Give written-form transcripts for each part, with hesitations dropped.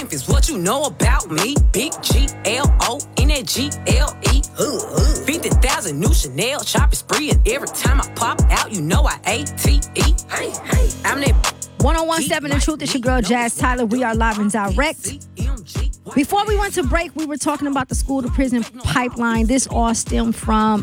life is what you know about me. Big G-L-O-N-G-L-E. 50,000 new Chanel shopping spree. And every time I pop out, you know I A-T-E. Hey, I'm that 1017 The Truth. It's your girl, Jazz Tyler. We are live and direct. Before we went to break, we were talking about the school to prison pipeline. This all stemmed from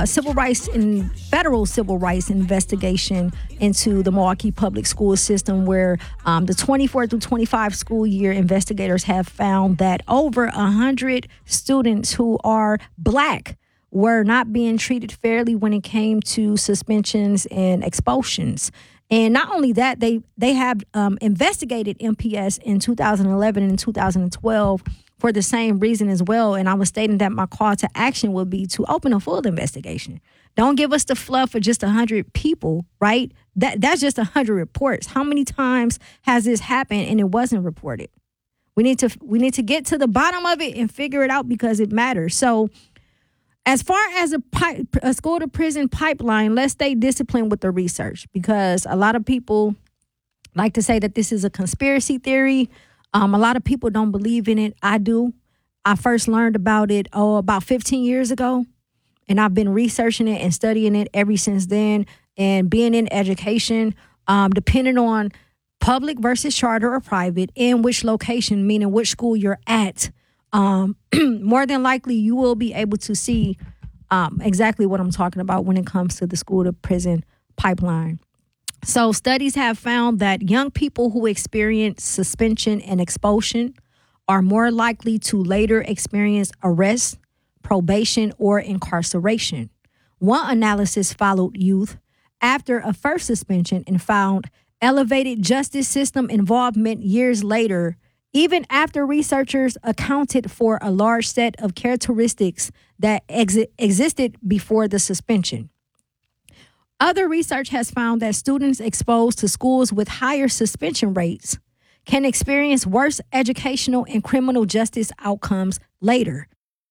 federal civil rights investigation into the Milwaukee public school system, where the 24 through 25 school year investigators have found that over 100 students who are Black were not being treated fairly when it came to suspensions and expulsions. And not only that, they have investigated MPS in 2011 and 2012 for the same reason as well. And I was stating that my call to action would be to open a full investigation. Don't give us the fluff of just 100 people, right? That's just 100 reports. How many times has this happened and it wasn't reported? We need to get to the bottom of it and figure it out because it matters. So, as far as a school to prison pipeline, let's stay disciplined with the research, because a lot of people like to say that this is a conspiracy theory. A lot of people don't believe in it. I do. I first learned about it about 15 years ago, and I've been researching it and studying it ever since then. And being in education, depending on public versus charter or private, and which location, meaning which school you're at, more than likely you will be able to see exactly what I'm talking about when it comes to the school to prison pipeline. So studies have found that young people who experience suspension and expulsion are more likely to later experience arrest, probation, or incarceration. One analysis followed youth after a first suspension and found elevated justice system involvement years later, even after researchers accounted for a large set of characteristics that existed before the suspension. Other research has found that students exposed to schools with higher suspension rates can experience worse educational and criminal justice outcomes later.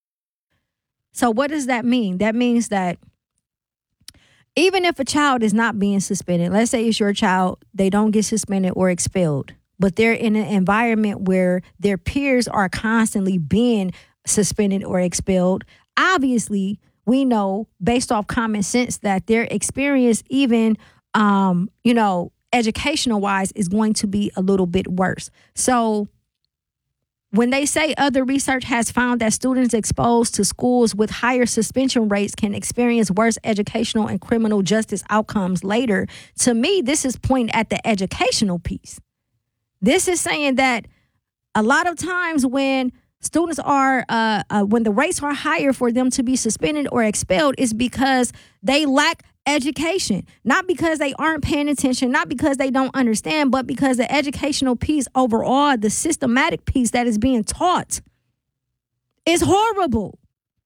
So what does that mean? That means that even if a child is not being suspended, let's say it's your child, they don't get suspended or expelled, but they're in an environment where their peers are constantly being suspended or expelled. Obviously, we know based off common sense that their experience, even, educational wise, is going to be a little bit worse. So when they say other research has found that students exposed to schools with higher suspension rates can experience worse educational and criminal justice outcomes later, to me, this is pointing at the educational piece. This is saying that a lot of times when students are, when the rates are higher for them to be suspended or expelled, is because they lack education. Not because they aren't paying attention, not because they don't understand, but because the educational piece overall, the systematic piece that is being taught, is horrible.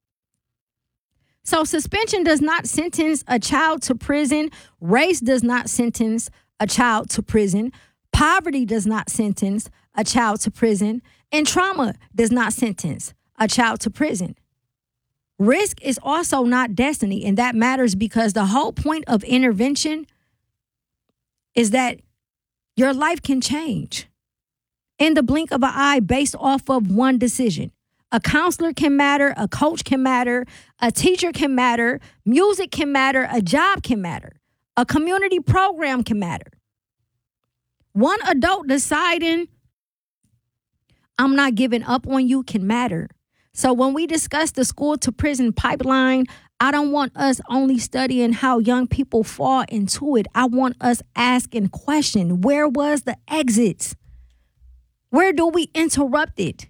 So suspension does not sentence a child to prison. Race does not sentence a child to prison. Poverty does not sentence a child to prison, and trauma does not sentence a child to prison. Risk is also not destiny, and that matters because the whole point of intervention is that your life can change in the blink of an eye based off of one decision. A counselor can matter, a coach can matter, a teacher can matter, music can matter, a job can matter, a community program can matter. One adult deciding, I'm not giving up on you, can matter. So when we discuss the school to prison pipeline, I don't want us only studying how young people fall into it. I want us asking questions. Where was the exits? Where do we interrupt it?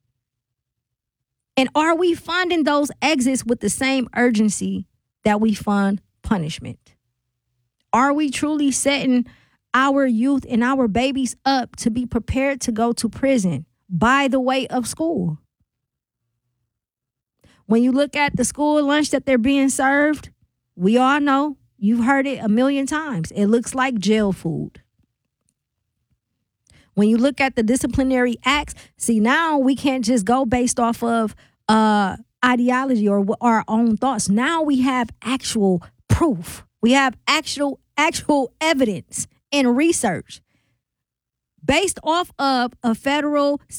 And are we funding those exits with the same urgency that we fund punishment? Are we truly setting our youth and our babies up to be prepared to go to prison by the way of school? When you look at the school lunch that they're being served, we all know, you've heard it a million times, it looks like jail food. When you look at the disciplinary acts, see, now we can't just go based off of ideology or our own thoughts. Now we have actual proof. We have actual evidence and research based off of a federal